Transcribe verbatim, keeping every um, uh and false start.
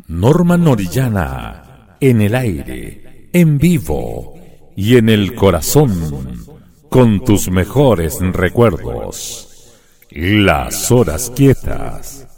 Norma Norillana, en el aire, en vivo y en el corazón, con tus mejores recuerdos. Las horas quietas.